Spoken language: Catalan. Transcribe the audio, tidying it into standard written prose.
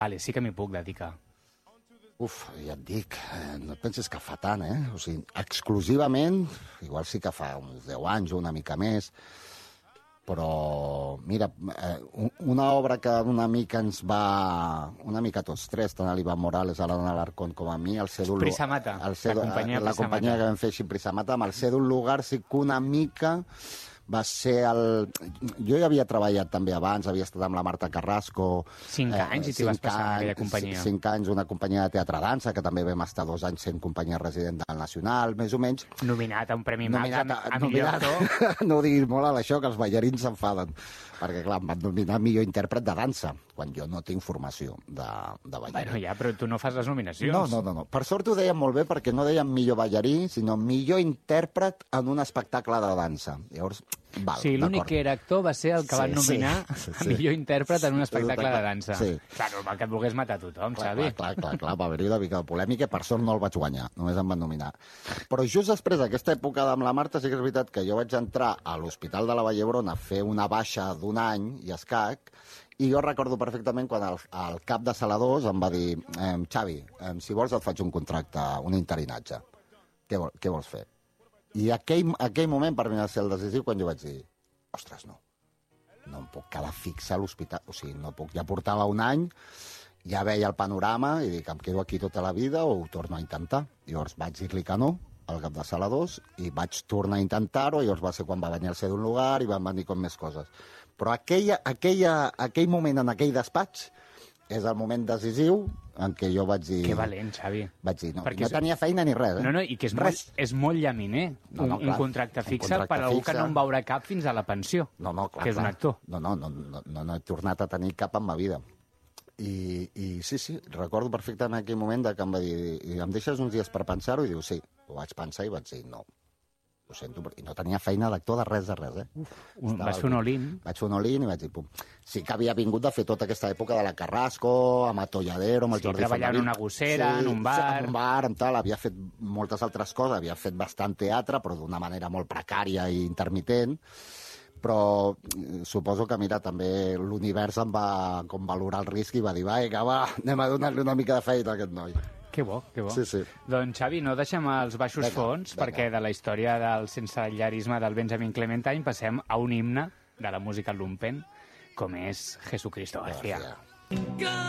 Vale, sí que m'hi puc dedicar. Uf, ja et dic, no et pensis que fa tant, eh? O sigui, exclusivament, igual sí que fa uns 10 anys o una mica més, però, mira, una obra que una mica ens va... Una mica tots tres, tant a l'Ivan Morales, a l'Anna Alarcón com a mi, el Cèdul... Prisamata, la companyia que vam fer així, Prisamata, amb el Cèdul Lugar sí que una mica va ser el... Jo ja havia treballat també abans, havia estat amb la Marta Carrasco... 5 anys i t'hi vas passar en aquella companyia. 5 anys, una companyia de teatre-dansa, que també vam estar 2 anys sent companyia resident del Nacional, més o menys. Nominat a un Premi Max a millor actor. No ho diguis molt a això, que els ballarins s'enfaden. Perquè, clar, em van nominar millor intèrpret de dansa, quan jo no tinc formació de ballarí. Bueno, ja, però tu no fas les nominacions. No. Per sort ho deien molt bé, perquè no deien millor ballarí, sinó millor intèrpret en un espectacle de dansa. Llavors, val, sí, l'únic que era actor va ser el que van nominar a millor intèrpret en un espectacle de dansa. Sí. Clar, normal que et volgués matar tothom, Xavi. Clar, va haver-hi una mica de polèmica, per sort no el vaig guanyar, només em van nominar. Però just després d'aquesta època amb la Marta, sí que és veritat que jo vaig entrar a l'Hospital de la Vall d'Hebron a fer una baixa d'un any i escac, i jo recordo perfectament quan el cap de Sala 2 em va dir Xavi, si vols et faig un contracte, un interinatge. Què vols fer? I aquell moment per mi va ser el decisiu quan jo vaig dir, ostres, no em puc quedar fixa a l'hospital, o sigui, no puc, ja portava un any, ja veia el panorama i dic, em quedo aquí tota la vida o ho torno a intentar. Llavors vaig dir-li que no al cap de Sala 2 i vaig tornar a intentar-ho, llavors va ser quan va venir el Cèdul Lugar i van venir com més coses. Però aquell moment en aquell despatx és el moment decisiu en què jo vaig dir... Que valent, Xavi. Vaig dir, no tenia feina ni res, eh? No, i que és molt llaminer, un contracte fixe per a algú que no en veurà cap fins a la pensió, que és un actor. No he tornat a tenir cap en ma vida. I sí, recordo perfectament aquell moment que em va dir, em deixes uns dies per pensar-ho? I diu, sí. Ho vaig pensar i vaig dir, no. Ho sento, i no tenia feina d'actor de res, eh? Vas fer un all-in. Vaig fer un all-in i vaig dir, pum. Sí que havia vingut de fer tota aquesta època de la Carrasco, amb Atolladero, amb el Jordi Fernandez. Treballar en una gossera, en un bar... En un bar, en tal, havia fet moltes altres coses, havia fet bastant teatre, però d'una manera molt precària i intermitent, però suposo que, mira, també l'univers em va com valorar el risc i va dir, va, anem a donar-li una mica de feina a aquest noi. Que bo, que bo. Sí. Doncs, Xavi, no deixem els baixos fons, perquè de la història del sensellarisme del Benjamin Clementine passem a un himne de la música lumpen, com és Jesucristo García.